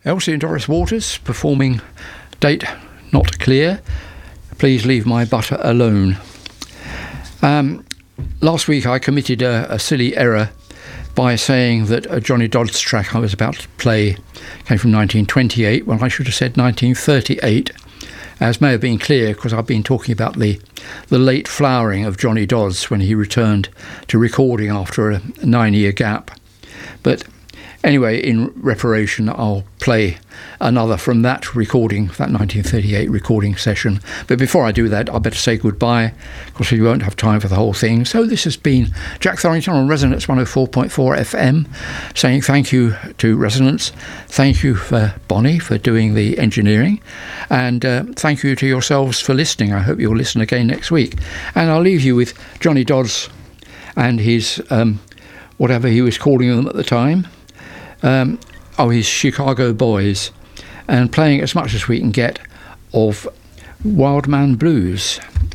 Elsie and Doris Waters performing Date Not Clear, Please Leave My Butter Alone. Last week I committed a silly error by saying that a Johnny Dodds track I was about to play came from 1928 when I should have said 1938, as may have been clear because I've been talking about the late flowering of Johnny Dodds when he returned to recording after a 9-year gap. But anyway, in reparation, I'll play another from that recording, that 1938 recording session. But before I do that, I better say goodbye, because we won't have time for the whole thing. So this has been Jack Thorrington on Resonance 104.4 FM, saying thank you to Resonance, thank you for Bonnie for doing the engineering, and thank you to yourselves for listening. I hope you'll listen again next week. And I'll leave you with Johnny Dodds and his, whatever he was calling them at the time, his Chicago Boys, and playing as much as we can get of Wildman Blues.